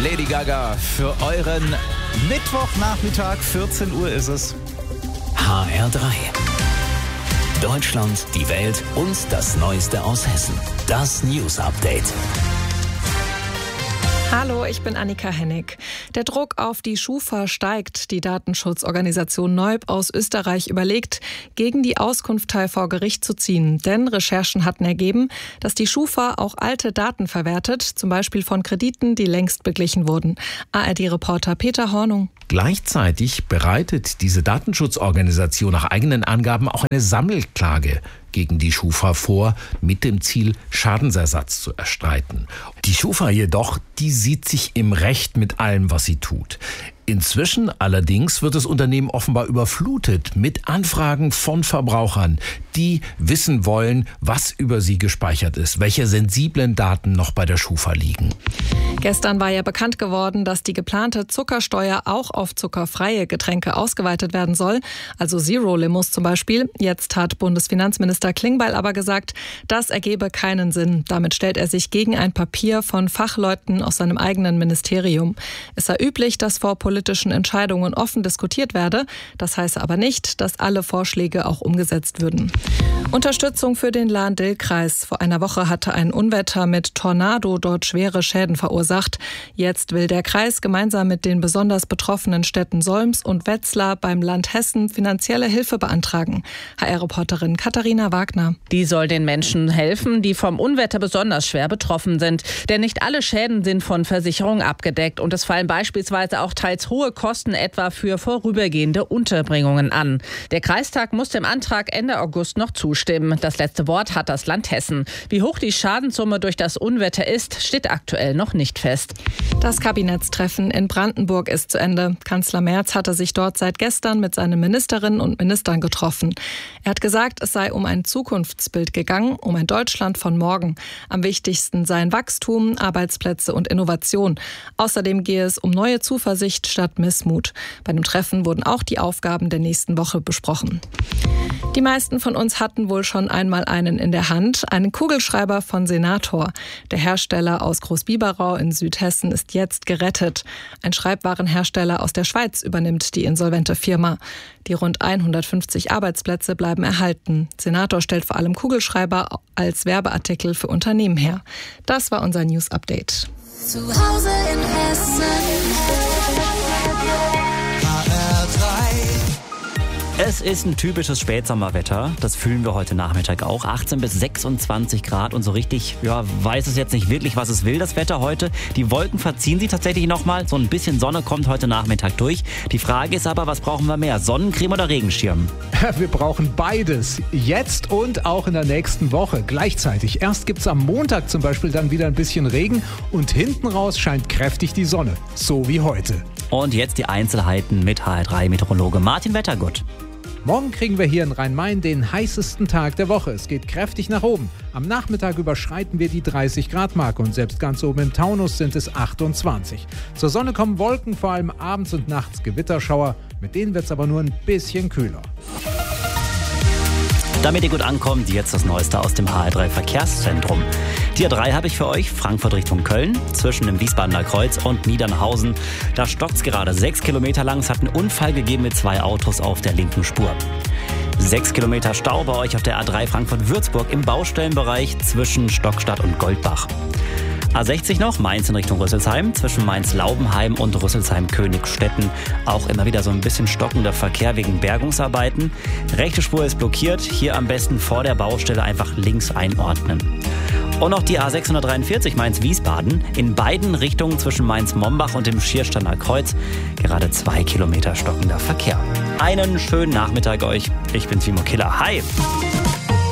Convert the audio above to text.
Lady Gaga für euren Mittwochnachmittag, 14 Uhr ist es. HR3. Deutschland, die Welt und das Neueste aus Hessen. Das News Update. Hallo, ich bin Annika Hennig. Der Druck auf die Schufa steigt. Die Datenschutzorganisation Neub aus Österreich überlegt, gegen die Auskunftei vor Gericht zu ziehen. Denn Recherchen hatten ergeben, dass die Schufa auch alte Daten verwertet, zum Beispiel von Krediten, die längst beglichen wurden. ARD-Reporter Peter Hornung. Gleichzeitig bereitet diese Datenschutzorganisation nach eigenen Angaben auch eine Sammelklage gegen die Schufa vor, mit dem Ziel, Schadensersatz zu erstreiten. Die Schufa jedoch, die sieht sich im Recht mit allem, was sie tut. Inzwischen allerdings wird das Unternehmen offenbar überflutet mit Anfragen von Verbrauchern, die wissen wollen, was über sie gespeichert ist, welche sensiblen Daten noch bei der Schufa liegen. Gestern war ja bekannt geworden, dass die geplante Zuckersteuer auch auf zuckerfreie Getränke ausgeweitet werden soll, also Zero-Limos zum Beispiel. Jetzt hat Bundesfinanzminister Klingbeil aber gesagt, das ergebe keinen Sinn. Damit stellt er sich gegen ein Papier von Fachleuten aus seinem eigenen Ministerium. Es sei üblich, dass vor politischen Entscheidungen offen diskutiert werde. Das heiße aber nicht, dass alle Vorschläge auch umgesetzt würden. Unterstützung für den Lahn-Dill-Kreis. Vor einer Woche hatte ein Unwetter mit Tornado dort schwere Schäden verursacht. Jetzt will der Kreis gemeinsam mit den besonders betroffenen Städten Solms und Wetzlar beim Land Hessen finanzielle Hilfe beantragen. HR-Reporterin Katharina Wagner. Die soll den Menschen helfen, die vom Unwetter besonders schwer betroffen sind. Denn nicht alle Schäden sind von Versicherungen abgedeckt und es fallen beispielsweise auch teils hohe Kosten etwa für vorübergehende Unterbringungen an. Der Kreistag muss dem Antrag Ende August noch zustimmen. Das letzte Wort hat das Land Hessen. Wie hoch die Schadenssumme durch das Unwetter ist, steht aktuell noch nicht fest. Das Kabinettstreffen in Brandenburg ist zu Ende. Kanzler Merz hatte sich dort seit gestern mit seinen Ministerinnen und Ministern getroffen. Er hat gesagt, es sei um ein Zukunftsbild gegangen, um ein Deutschland von morgen. Am wichtigsten seien Wachstum, Arbeitsplätze und Innovation. Außerdem gehe es um neue Zuversicht statt Missmut. Bei dem Treffen wurden auch die Aufgaben der nächsten Woche besprochen. Die meisten von uns hatten wohl schon einmal einen in der Hand, einen Kugelschreiber von Senator. Der Hersteller aus Großbiberau in Südhessen ist jetzt gerettet. Ein Schreibwarenhersteller aus der Schweiz übernimmt die insolvente Firma. Die rund 150 Arbeitsplätze bleiben erhalten. Senator stellt vor allem Kugelschreiber als Werbeartikel für Unternehmen her. Das war unser News Update. Zu Hause in Hessen. Es ist ein typisches Spätsommerwetter. Das fühlen wir heute Nachmittag auch. 18 bis 26 Grad und so richtig, weiß es jetzt nicht wirklich, was es will, das Wetter heute. Die Wolken verziehen sich tatsächlich nochmal. So ein bisschen Sonne kommt heute Nachmittag durch. Die Frage ist aber, was brauchen wir mehr? Sonnencreme oder Regenschirm? Wir brauchen beides. Jetzt und auch in der nächsten Woche gleichzeitig. Erst gibt's am Montag zum Beispiel dann wieder ein bisschen Regen und hinten raus scheint kräftig die Sonne. So wie heute. Und jetzt die Einzelheiten mit HR3-Meteorologe Martin Wettergott. Morgen kriegen wir hier in Rhein-Main den heißesten Tag der Woche. Es geht kräftig nach oben. Am Nachmittag überschreiten wir die 30-Grad-Marke und selbst ganz oben im Taunus sind es 28. Zur Sonne kommen Wolken, vor allem abends und nachts Gewitterschauer. Mit denen wird es aber nur ein bisschen kühler. Damit ihr gut ankommt, jetzt das Neueste aus dem HR3 Verkehrszentrum. Die A3 habe ich für euch, Frankfurt Richtung Köln, zwischen dem Wiesbadener Kreuz und Niedernhausen. Da stockt es gerade 6 Kilometer lang. Es hat einen Unfall gegeben mit 2 Autos auf der linken Spur. 6 Kilometer Stau bei euch auf der A3 Frankfurt-Würzburg im Baustellenbereich zwischen Stockstadt und Goldbach. A60 noch, Mainz in Richtung Rüsselsheim, zwischen Mainz-Laubenheim und Rüsselsheim-Königstetten. Auch immer wieder so ein bisschen stockender Verkehr wegen Bergungsarbeiten. Rechte Spur ist blockiert, hier am besten vor der Baustelle einfach links einordnen. Und noch die A643 Mainz-Wiesbaden, in beiden Richtungen zwischen Mainz-Mombach und dem Schiersteiner Kreuz. Gerade 2 Kilometer stockender Verkehr. Einen schönen Nachmittag euch, ich bin Timo Killer, hi!